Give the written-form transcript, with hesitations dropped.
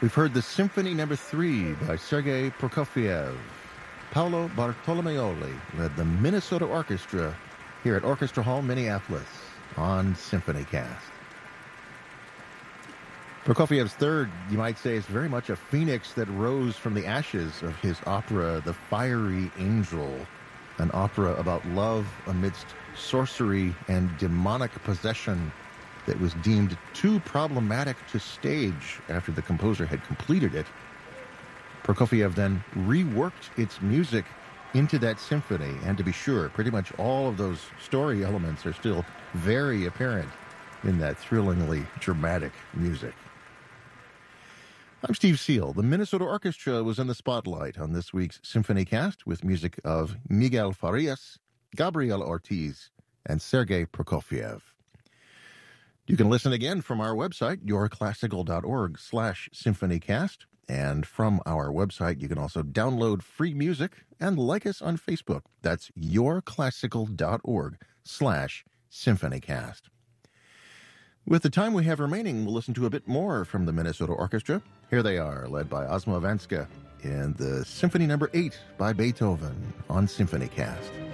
We've heard the Symphony No. 3 by Sergei Prokofiev. Paolo Bartolomeoli led the Minnesota Orchestra here at Orchestra Hall, Minneapolis on SymphonyCast. Prokofiev's third, you might say, is very much a phoenix that rose from the ashes of his opera, The Fiery Angel, an opera about love amidst sorcery and demonic possession that was deemed too problematic to stage after the composer had completed it. Prokofiev then reworked its music into that symphony, and to be sure, pretty much all of those story elements are still very apparent in that thrillingly dramatic music. I'm Steve Seal. The Minnesota Orchestra was in the spotlight on this week's SymphonyCast with music of Miguel Farias, Gabriel Ortiz, and Sergei Prokofiev. You can listen again from our website, yourclassical.org/symphonycast. And from our website, you can also download free music and like us on Facebook. That's yourclassical.org/symphonycast. With the time we have remaining, we'll listen to a bit more from the Minnesota Orchestra. Here they are, led by Ozma Vanska in the Symphony No. 8 by Beethoven on SymphonyCast.